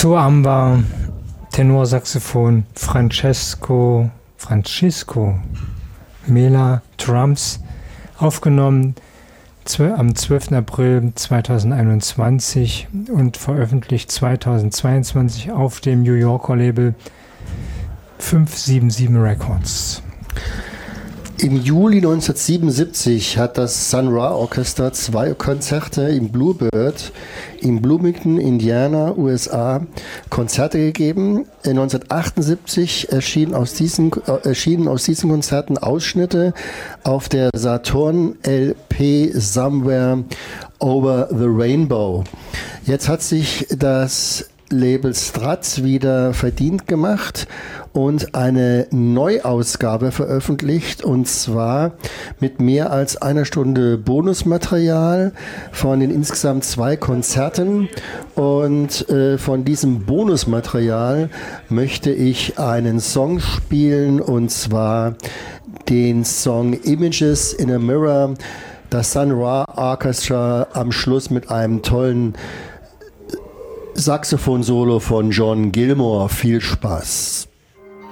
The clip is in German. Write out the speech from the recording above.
Dazu haben wir Tenorsaxophon Francisco Mela, Drums, aufgenommen am 12. April 2021 und veröffentlicht 2022 auf dem New Yorker Label 577 Records. Im Juli 1977 hat das Sun Ra Orchestra 2 Konzerte im Bluebird in Bloomington, Indiana, USA, Konzerte gegeben. 1978 erschienen aus diesen Konzerten Ausschnitte auf der Saturn LP Somewhere Over the Rainbow. Jetzt hat sich das Label Straz wieder verdient gemacht und eine Neuausgabe veröffentlicht, und zwar mit mehr als einer Stunde Bonusmaterial von den insgesamt 2 Konzerten. Und von diesem Bonusmaterial möchte ich einen Song spielen, und zwar den Song Images in a Mirror, das Sun Ra Orchestra am Schluss mit einem tollen Saxophon-Solo von John Gilmore. Viel Spaß.